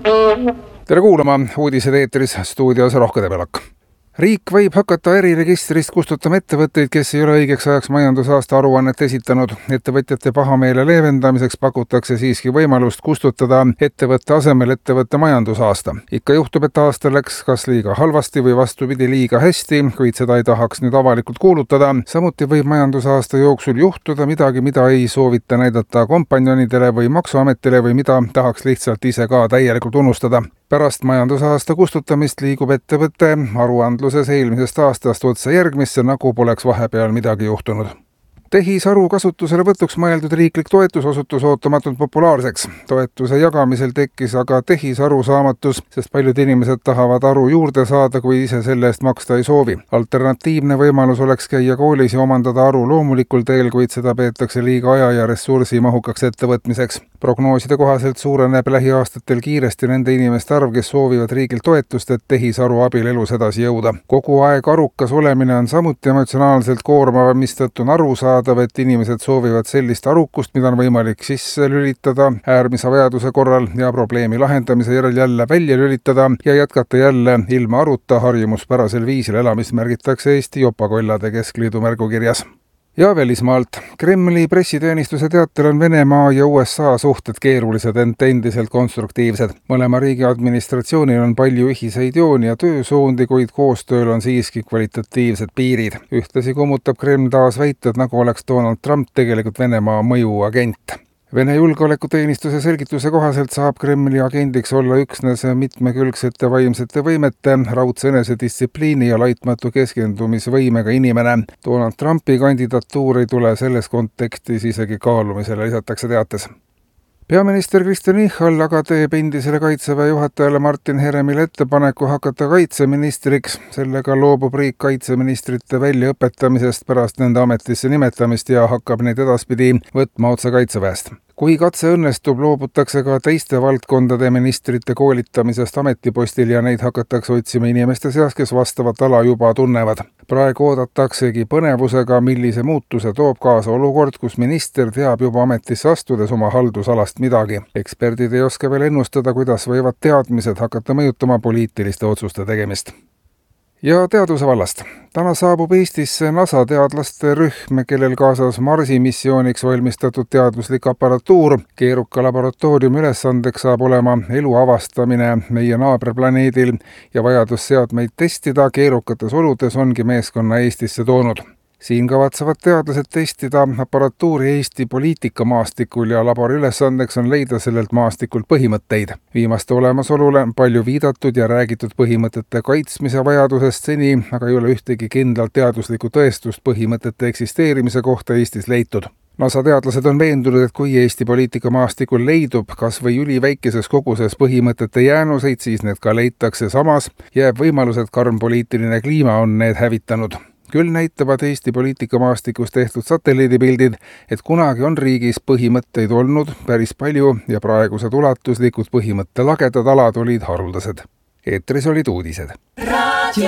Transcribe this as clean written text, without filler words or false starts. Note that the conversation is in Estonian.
Tere kuulama, uudised eetris, stuudios Rohke Debelak. Riik võib hakata äriregistrist kustutama ettevõtteid, kes ei ole õigeks ajaks majandusaasta aruannet esitanud. Ettevõtjate pahameele leevendamiseks pakutakse siiski võimalust kustutada ettevõtte asemel ettevõtte majandusaasta. Ikka juhtub, et aasta läks kas liiga halvasti või vastupidi liiga hästi, kuid seda ei tahaks nüüd avalikult kuulutada. Samuti võib majandusaasta jooksul juhtuda midagi, mida ei soovita näidata kompanjonidele või maksuametile või mida tahaks lihtsalt ise ka täielikult unustada. Pärast majandusaasta kustutamist liigub ettevõtte aruandluses eelmisest aastast otsa järgmisse, nagu poleks vahepeal midagi juhtunud. Tehisaru kasutusele võtuks mõeldud riiklik toetus osutus ootamatult populaarseks. Toetuse jagamisel tekkis aga tehisaru saamatus, sest paljud inimesed tahavad aru juurde saada, kui ise selle eest maksta ei soovi. Alternatiivne võimalus oleks käia koolis ja omandada aru loomulikul teel, kuid seda peetakse liiga aja- ja ressursimahukaks ettevõtmiseks. Prognooside kohaselt suureneb lähiaastatel kiiresti nende inimeste arv, kes soovivad riigilt toetust, et tehisaru abil elus edasi jõuda. Kogu aeg arukas olemine on samuti emotsionaalselt koormav, mistõttu on arusaadav, et inimesed soovivad sellist arukust, mida on võimalik sisse lülitada äärmise vajaduse korral ja probleemi lahendamise järel jälle välja lülitada ja jätkata jälle ilma aruta harjumuspärasel viisil elamist, märgitakse Eesti Jopakollade Keskliidu märgukirjas. Ja välismaalt. Kremli pressiteenistuse teatel on Venemaa ja USA suhted keerulised, ent endiselt konstruktiivsed. Mõlema riigi administratsioonil on palju ühiseid jooni ja töösuundi, kuid koostööl on siiski kvalitatiivsed piirid. Ühtlasi kummutab Kreml taas väited, nagu oleks Donald Trump tegelikult Venemaa mõjuagent. Vene julgeolekuteenistuse selgituse kohaselt saab Kremli agendiks olla üksnes mitmekülgsete vaimsete võimete, raudse enesedistsipliini ja laitmatu keskendumisvõimega inimene. Donald Trumpi kandidatuur ei tule selles kontekstis isegi kaalumisele, lisatakse teates. Peaminister Kristen Michal aga teeb endisele kaitseväe juhatajale Martin Heremile ettepaneku hakata kaitseministriks. Sellega loobub riik kaitseministrite väljaõpetamisest pärast nende ametisse nimetamist ja hakkab neid edaspidi võtma otse kaitseväest. Kui katse õnnestub, loobutakse ka teiste valdkondade ministrite koolitamisest ametipostil ja neid hakatakse otsima inimeste seas, kes vastavat ala juba tunnevad. Praegu oodataksegi põnevusega, millise muutuse toob kaasa olukord, kus minister teab juba ametisse astudes oma haldusalast midagi. Eksperdid ei oska veel ennustada, kuidas võivad teadmised hakata mõjutama poliitiliste otsuste tegemist. Ja teaduse vallast. Täna saabub Eestisse NASA teadlaste rühm, kellel kaasas Marsi missiooniks valmistatud teaduslik aparatuur. Keeruka laboratooriumi ülesandeks saab olema elu avastamine meie naaberplaneedil ja vajadus seadmeid testida keerukates oludes ongi meeskonna Eestisse toonud. Siin kavatsevad teadlased testida aparatuuri Eesti poliitikamaastikul ja labori ülesandeks on leida sellelt maastikult põhimõtteid. Viimaste olemasolule palju viidatud ja räägitud põhimõtete kaitsmise vajadusest seni, aga ei ole ühtegi kindlalt teaduslikku tõestust põhimõtete eksisteerimise kohta Eestis leitud. NASA teadlased on veendunud, et kui Eesti poliitikamaastikul leidub kas või üliväikeses koguses põhimõtete jäänuseid, siis need ka leitakse, samas jääb võimalus, et karm poliitiline kliima on need hävitanud. Küll näitavad Eesti poliitikamaastikust tehtud satelliidipildid, et kunagi on riigis põhimõtteid olnud päris palju ja praegused ulatuslikud põhimõttelagedad alad olid haruldased. Eetris olid uudised.